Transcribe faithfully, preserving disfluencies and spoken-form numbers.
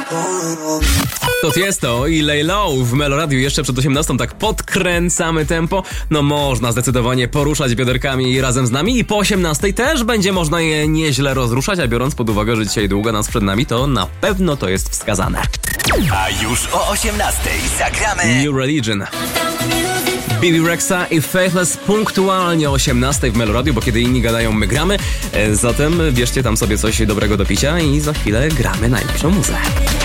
To Tiesto i Lay Low w Meloradiu jeszcze przed osiemnastą, tak podkręcamy tempo. No można zdecydowanie poruszać bioderkami razem z nami i po osiemnastej też będzie można je nieźle rozruszać, a biorąc pod uwagę, że dzisiaj długo nas przed nami, to na pewno to jest wskazane. A już o osiemnastej zagramy New Religion. B B Rexa i Faithless punktualnie o osiemnastej w Meloradiu, bo kiedy inni gadają, my gramy. Zatem bierzcie tam sobie coś dobrego do picia i za chwilę gramy najlepszą muzę.